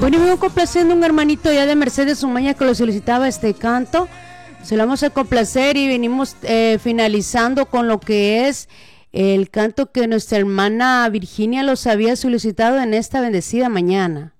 Bueno, y vengo complaciendo a un hermanito ya de Mercedes Umaña que lo solicitaba este canto. Se lo vamos a complacer y venimos finalizando con lo que es el canto que nuestra hermana Virginia los había solicitado en esta bendecida mañana.